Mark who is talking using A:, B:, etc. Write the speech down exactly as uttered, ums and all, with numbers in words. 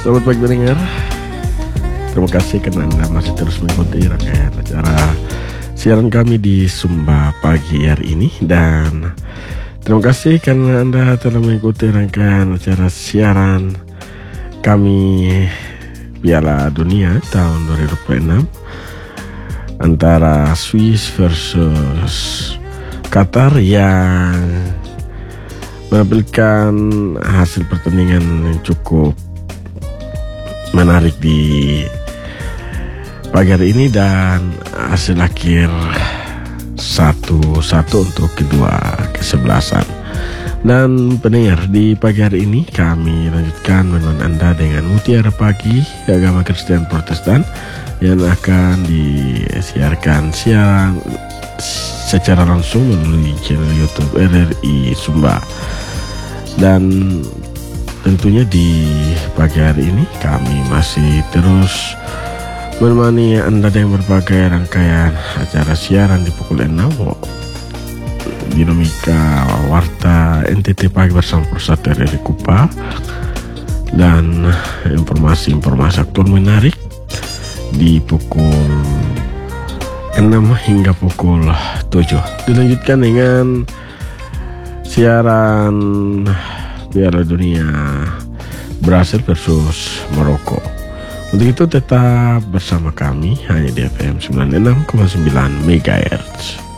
A: Selamat pagi pendengar. Terima kasih karena Anda masih terus mengikuti rangkaian acara siaran kami di Sumba pagi hari ini. Dan terima kasih karena Anda telah mengikuti rangkaian acara siaran kami Piala Dunia tahun dua ribu dua puluh enam antara Swiss versus Qatar yang menampilkan hasil pertandingan yang cukup menarik di pagi hari ini dan hasil akhir satu satu untuk kedua kesebelasan. Dan pendengar, di pagi hari ini kami lanjutkan menemani Anda dengan Mutiara Pagi Agama Kristen Protestan yang akan disiarkan siang secara langsung melalui channel YouTube R R I Sumba. Dan tentunya di pagi hari ini kami masih terus menemani Anda dengan berbagai rangkaian acara siaran di pukul enam, Dinamika Warta N T T Pagi bersama Persatu R R I Kupa, dan informasi-informasi aktual menarik di pukul enam hingga pukul tujuh. Dilanjutkan dengan siaran Piala Dunia Brasil versus Maroko. Untuk itu tetap bersama kami hanya di F M sembilan puluh enam koma sembilan MHz.